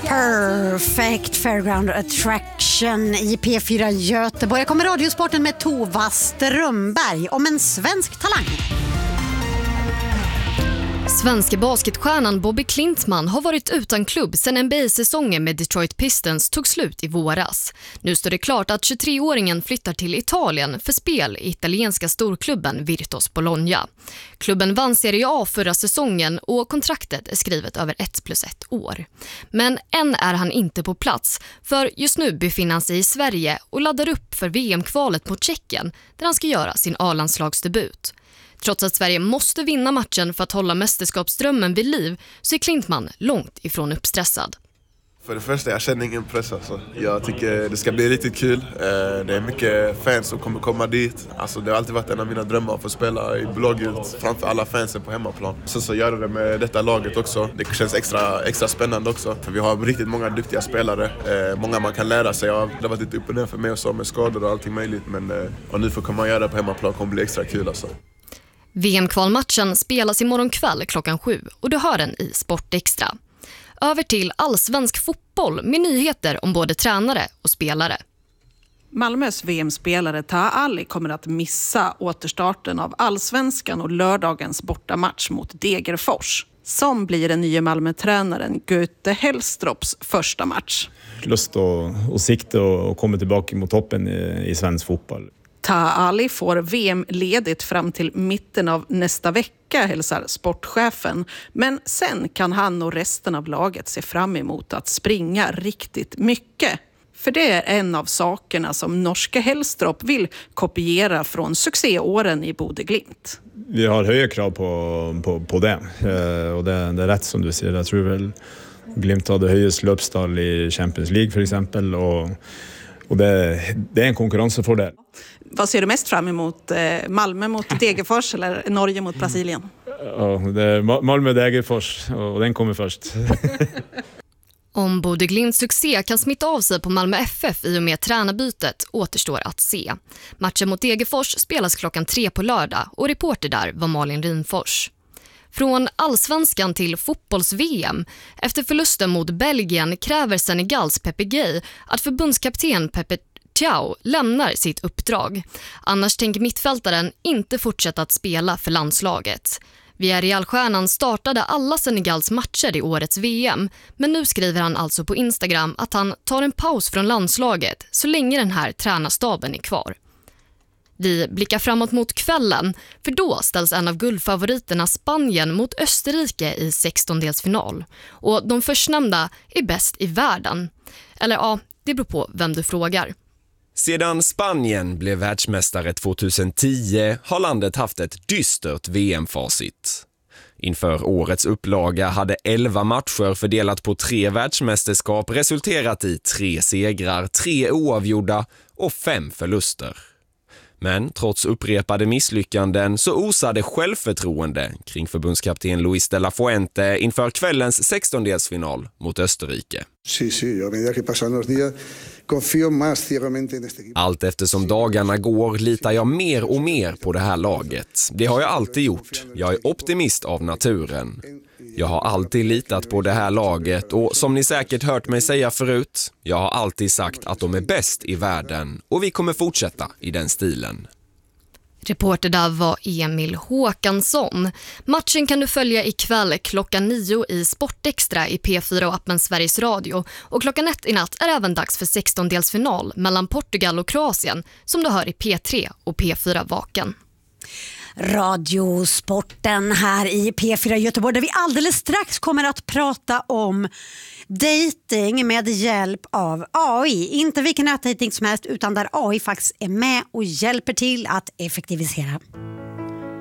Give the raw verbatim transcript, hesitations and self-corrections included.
Perfect Fairground Attraction i P fyra Göteborg. Jag kommer radiosporten med Tova Strömberg om en svensk talang. Svenska basketstjärnan Bobby Klintman har varit utan klubb sedan N B A-säsongen med Detroit Pistons tog slut i våras. Nu står det klart att tjugotre-åringen flyttar till Italien för spel i italienska storklubben Virtus Bologna. Klubben vann Serie A förra säsongen och kontraktet är skrivet över ett plus ett år. Men än är han inte på plats, för just nu befinner han sig i Sverige och laddar upp för V M-kvalet mot Tjeckien där han ska göra sin A-landslagsdebut. Trots att Sverige måste vinna matchen för att hålla mästerskapsdrömmen vid liv så är Klintman långt ifrån uppstressad. För det första, jag känner ingen press alltså. Jag tycker det ska bli riktigt kul. Det är mycket fans som kommer komma dit. Alltså, det har alltid varit en av mina drömmar att få spela i bolaget framför alla fansen på hemmaplan. Så så gör det med detta laget också. Det känns extra, extra spännande också. För vi har riktigt många duktiga spelare. Många man kan lära sig av. Det har varit lite upp och ner för mig och så med skador och allting möjligt. Men och nu får komma och göra det på hemmaplan kommer bli extra kul alltså. V M-kvalmatchen spelas imorgon kväll klockan sju och du hör den i Sportextra. Över till allsvensk fotboll med nyheter om både tränare och spelare. Malmös V M-spelare Taha Ali kommer att missa återstarten av allsvenskan och lördagens bortamatch mot Degerfors, som blir den nya Malmö-tränaren Göte Hellstrops första match. Lust och, och sikte och, och komma tillbaka mot toppen i, i svensk fotboll. Taha Ali får V M-ledigt fram till mitten av nästa vecka, hälsar sportchefen. Men sen kan han och resten av laget se fram emot att springa riktigt mycket. För det är en av sakerna som norska Hellstrop vill kopiera från succéåren i Bodø/Glimt. Vi har höga krav på, på, på det. Och det, det är rätt som du säger. Jag tror väl Glimt hade höjst löpstall i Champions League för exempel. Och, och det, det är en konkurrensfördel. Vad ser du mest fram emot? Malmö mot Degerfors eller Norge mot Brasilien? Ja, det är Malmö Degerfors och den kommer först. Om Bodø/Glimts succé kan smitta av sig på Malmö F F i och med tränarbytet återstår att se. Matchen mot Degerfors spelas klockan tre på lördag och reporter där var Malin Rinfors. Från allsvenskan till fotbolls-V M. Efter förlusten mot Belgien kräver Senegals Pepe Gay att förbundskapten Pepe Thiaw lämnar sitt uppdrag. Annars tänker mittfältaren inte fortsätta att spela för landslaget. Villarreal-stjärnan startade alla Senegals matcher i årets V M, men nu skriver han alltså på Instagram att han tar en paus från landslaget så länge den här tränarstaben är kvar. Vi blickar framåt mot kvällen, för då ställs en av guldfavoriterna Spanien mot Österrike i sextondelsfinal. Och de förstnämnda är bäst i världen. Eller ja, det beror på vem du frågar. Sedan Spanien blev världsmästare tjugohundratio har landet haft ett dystert V M-facit. Inför årets upplaga hade elva matcher fördelat på tre världsmästerskap resulterat i tre segrar, tre oavgjorda och fem förluster. Men trots upprepade misslyckanden så osade självförtroende kring förbundskapten Luis de la Fuente inför kvällens sextondelsfinal mot Österrike. Sí, sí, a medida que pasan los días confío más ciegamente en este equipo. Allt eftersom dagarna går litar jag mer och mer på det här laget. Det har jag alltid gjort. Jag är optimist av naturen. Jag har alltid litat på det här laget och som ni säkert hört mig säga förut, jag har alltid sagt att de är bäst i världen och vi kommer fortsätta i den stilen. Reporter där var Emil Håkansson. Matchen kan du följa ikväll klockan nio i Sportextra i P fyra och appen Sveriges Radio. Och klockan ett i natt är även dags för sextondelsfinal mellan Portugal och Kroatien som du hör i P tre och P fyra Vaken. Radiosporten här i P fyra Göteborg där vi alldeles strax kommer att prata om dating med hjälp av A I. Inte vilken nätdating som helst utan där A I faktiskt är med och hjälper till att effektivisera.